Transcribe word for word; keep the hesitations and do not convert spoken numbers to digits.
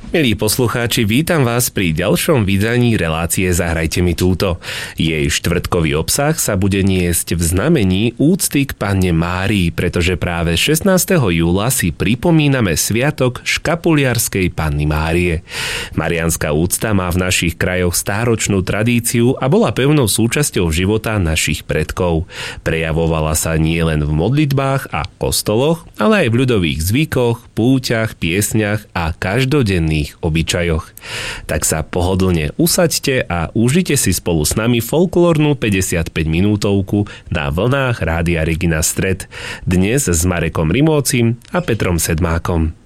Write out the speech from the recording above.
Milí poslucháči, vítam vás pri ďalšom vydaní relácie Zahrajte mi túto. Jej štvrtkový obsah sa bude niesť v znamení úcty k Panne Márii, pretože práve šestnásteho júla si pripomíname sviatok Škapuliarskej Panny Márie. Mariánska úcta má v našich krajoch stáročnú tradíciu a bola pevnou súčasťou života našich predkov. Prejavovala sa nielen v modlitbách a kostoloch, ale aj v ľudových zvykoch, púťach, piesňach a každodenných obyčajoch. Tak sa pohodlne usaďte a užite si spolu s nami folklórnu päťdesiatpäť minútovku na vlnách Rádia Regina Stred. Dnes s Marekom Rimócim a Petrom Sedmákom.